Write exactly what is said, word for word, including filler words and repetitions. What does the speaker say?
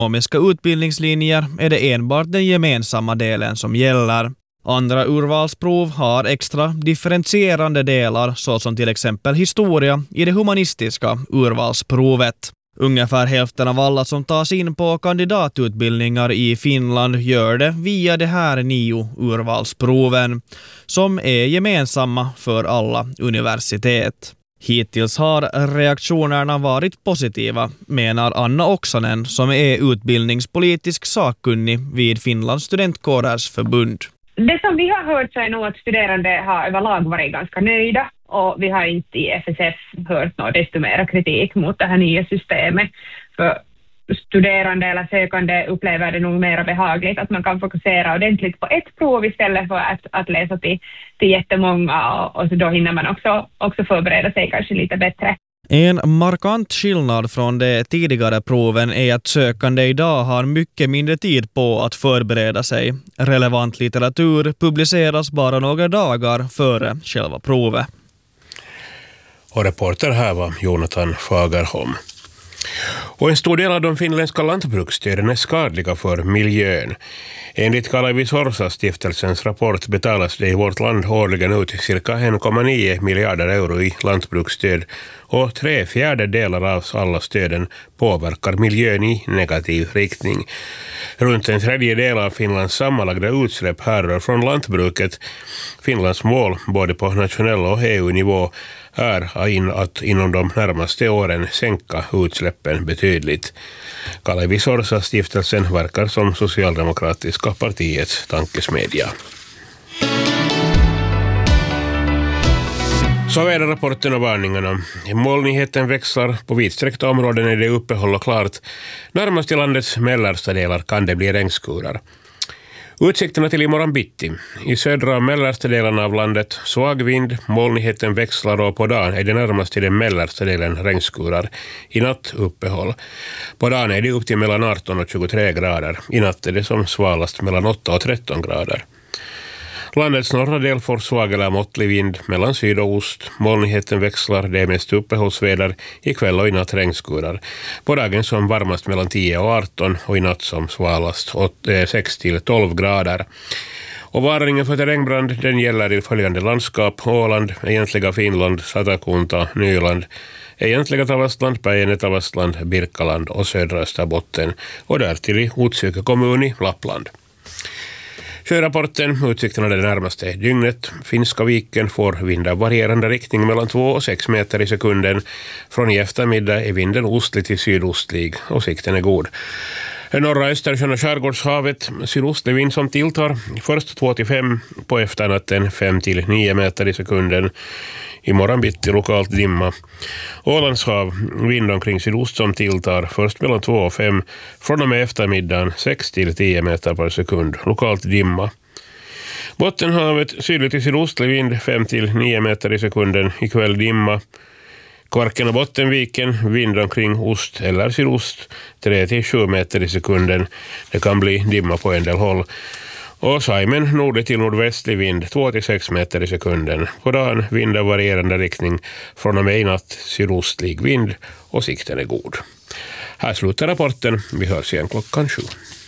ekonomiska utbildningslinjer är det enbart den gemensamma delen som gäller. Andra urvalsprov har extra differentierande delar såsom till exempel historia i det humanistiska urvalsprovet. Ungefär hälften av alla som tas in på kandidatutbildningar i Finland gör det via de här nio urvalsproven som är gemensamma för alla universitet. Hittills har reaktionerna varit positiva, menar Anna Oksanen som är utbildningspolitisk sakkunnig vid Finlands studentkårers förbund. Det som vi har hört så är nog att studerande har överlag varit ganska nöjda och vi har inte i F S F hört något desto mer kritik mot det här nya systemet. För studerande eller sökande upplever det nog mer behagligt att man kan fokusera ordentligt på ett prov istället för att, att läsa till, till jättemånga och, och så då hinner man också, också förbereda sig kanske lite bättre. En markant skillnad från de tidigare proven är att sökande idag har mycket mindre tid på att förbereda sig. Relevant litteratur publiceras bara några dagar före själva provet. Och reporter här var Jonathan Fagerholm. Och en stor del av de finländska lantbruksstöden är skadliga för miljön. Enligt Kalevi Sorsa-stiftelsens rapport betalas det i vårt land årligen ut cirka en komma nio miljarder euro i lantbruksstöd och tre fjärdedelar av alla stöden påverkar miljön i negativ riktning. Runt en tredjedel av Finlands sammanlagda utsläpp härrör från lantbruket. Finlands mål både på nationell och E U-nivå är att inom de närmaste åren sänka utsläppen betydligt. Kalevi Sorsa-stiftelsen verkar som Socialdemokratiska partiets tankesmedja. Så är det rapporten och varningarna. Molnigheten växlar. På vidsträckta områden är det uppehåll och klart. Närmast i landets mellersta delar kan det bli regnskurar. Utsikterna till imorgon bitti. I södra och mellersta delarna av landet svag vind, molnigheten växlar och på dagen är det närmast till den mellersta delen regnskurar. I natt uppehåll. På dagen är det upp till mellan arton och tjugotre grader. I natt är det som svalast mellan åtta och tretton grader. Landets norra del får svag eller måttlig vind mellan syd och ost. Molnigheten växlar, det är mest uppehållsväder, ikväll och i natt regnskurar. På dagen som varmast mellan tio och arton och i natt som svalast sex till tolv grader. Och varningen för regnbrand den gäller i följande landskap: Åland, egentliga Finland, Satakunta, Nyland, egentliga Tavastland, Päijänne, Tavastland, Birkaland och södra Österbotten och därtill i Utsjö kommun i Lappland. Sjörapporten, utsikterna det närmaste dygnet. Finska viken får vind av varierande riktning mellan två och sex meter i sekunden. Från i eftermiddag är vinden ostlig till sydostlig och sikten är god. Norra Östersjön och skärgårdshavet, sydostlig vind som tilltar. Först två till fem, på efternatten fem till nio meter i sekunden. Imorgon bitti lokalt dimma. Ålandshav, vind omkring sydost som tilltar. Först mellan två och fem, från och med eftermiddagen sex till tio meter per sekund. Lokalt dimma. Bottenhavet, sydligt till sydostlig vind fem till nio meter i sekunden. Ikväll dimma. Kvarken och Bottenviken, vind omkring ost eller sydost tre till sju meter i sekunden. Det kan bli dimma på en del håll. Och Saimen, nordligt till nordvästlig vind två till sex meter i sekunden. På dagen vind av varierande riktning, från och med i natt sydostlig vind och sikten är god. Här slutar rapporten, vi hörs igen klockan sju.